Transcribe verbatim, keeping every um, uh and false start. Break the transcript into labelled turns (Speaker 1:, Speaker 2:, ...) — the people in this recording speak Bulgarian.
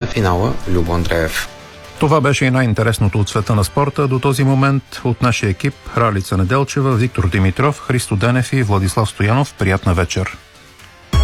Speaker 1: финала Любо Андреев.
Speaker 2: Това беше и най-интересното от света на спорта до този момент. От нашия екип Ралица Неделчева, Виктор Димитров, Христо Денев и Владислав Стоянов. Приятна вечер!